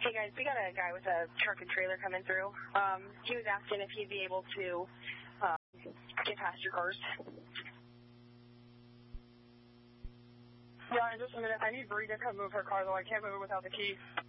Hey guys, we got a guy with a truck and trailer coming through. He was asking if he'd be able to get past your cars. Yeah, in just a minute. I need Bree to come move her car, though. I can't move it without the key.